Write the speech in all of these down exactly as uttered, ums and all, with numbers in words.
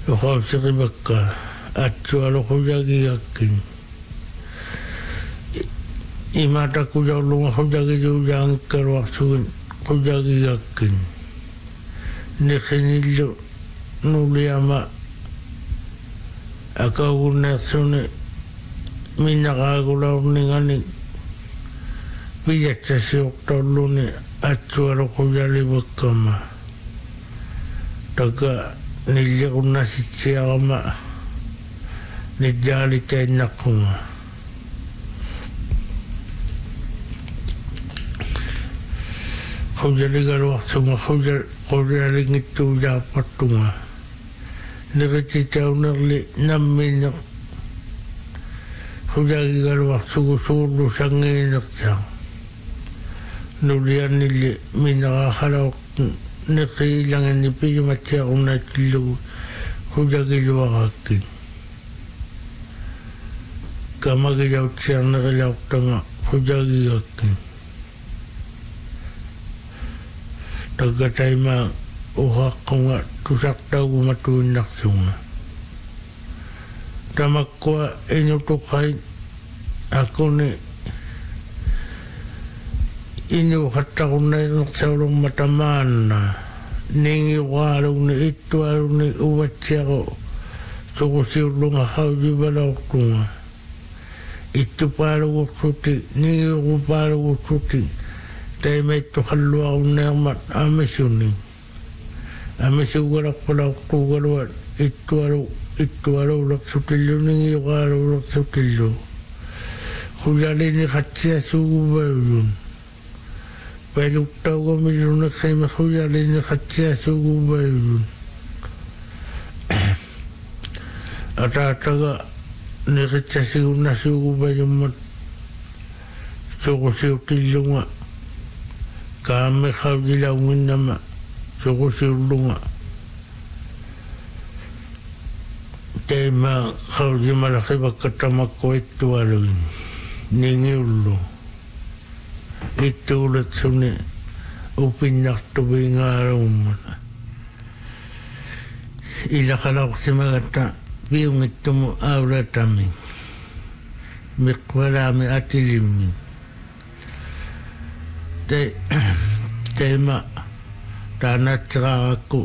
Yohausiri bakka atsualo hujagi yakin. Imata kujaulunga hujagi jujang kerwaksuin hujagi yakin. Nekhinillo nuliama akagunarsune minakagulaurningani vijatsasiuqtauluni atsualo hujali bakkama. Taga nilliqunnasitsiarama nijjaali tainnaqqunga hujaligaluartunga hujal qujalingittuujaarpartunga nirititaunerli nammineq hujaligaluartugu suurlu sangiinertaa nuliannilli minaqaaqalauqtun neqiilangani pigimattiaqunnaattillugu hujagiluaqakkin kamagilautiarnerilauqtanga hujagigakkin taggataima uhaqqunga tusartaugumatuinnarsunga tamakkua inutuqait akuni inu hattaqunnainersaulumma tamaanna ningi waaruni ittuaruni uvatsiaqo suqusiullunga haujivalauqtunga ittupaaluguqsuti ningiuqupaaluguqsuti taimaittu halluaqunneermat amisuni amisugalaqpalauqtuugaluat ittualu ittualuulaqsutillu ningiuqaaluulaqsutillu hujalini qatsiasuguvauyun Paluktaugamiluna kayma hujalini qatsiasuguvauyun ataataga niqitsasigunnasuguvayummat suqusiutillunga kaamme haujilaunginnama suqusiullunga taima haujimalaqivakkattamakko ittualuin ningiullu ittuuleksuni upinnartuviingaarummat ilaqalauqsimagatta piungittumu aulatami miqwalaami atilimmi te teima taanatsaqaqakku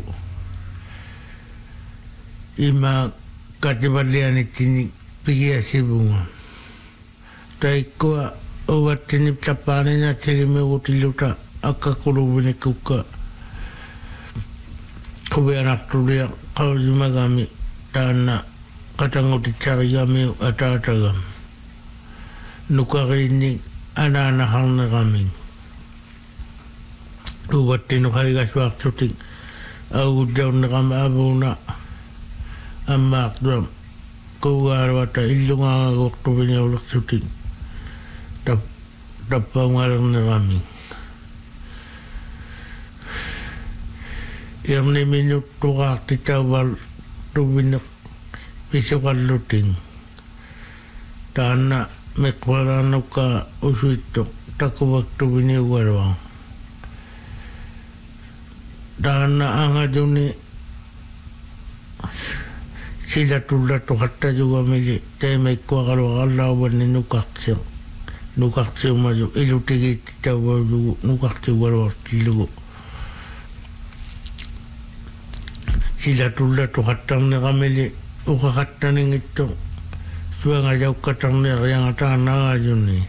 ima kativallianittini pigiasivunga taikkua uvattini tapaanina tilimigutilluta akkakuluvinikukka kuvianartulia qaujimagami taanna qatangutitsarigami ataatagam nukariinni anaanaharnegami uvattinu qaigasuartutik augudjaunneqam avuuna ammaaqtuam kuugaaruata illungaagaguqtuviniuleqsutik tap tappaungalernerami irni minuttuqaartitauval tuvineq pisuqalluting taanna meqwalaanukka usuittoq takuvak-tuviniugaluang taanna angajuni silatullattu hattajugamili taimaikkuaqaluaqallauvanni nuqartsiq nuqartsiumaju ilutigiittitauvalugu nuqartiugaluartillugu silatullatu hattarneqamili uqaqattaningitto suangajauqqatarneriangataanaajunni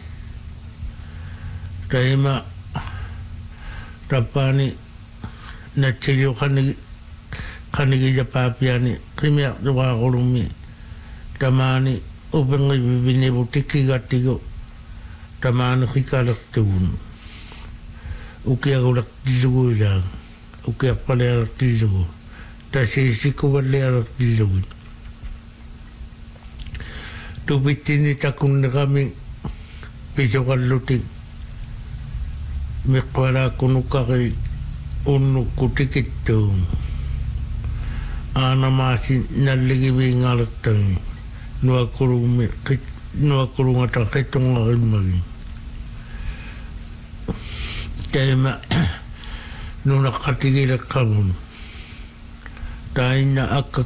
taima tappaani natsiliu qanigi qanigijapaapiani qimiartuqaaqulummi tamaani upenqivivinivu tikkigattigu tamaani qikalaqtuvun ukiagulaqtillugu ilaang ukiarpalearaqtillugu tasiisikuvalliaraqtillugun tupittini takunneqami pisuqallutik miqqalaakkunukkaqi unnukkutikittuun aanamaasi nalligiviingaleqtangi nuakkulugmi nuakkulungata qittungaqimmagi taima nunaqqatigileqqagun tainna akka